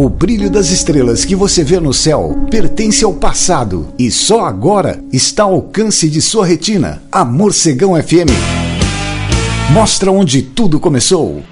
O brilho das estrelas que você vê no céu pertence ao passado e só agora está ao alcance de sua retina. A Morcegão FM mostra onde tudo começou.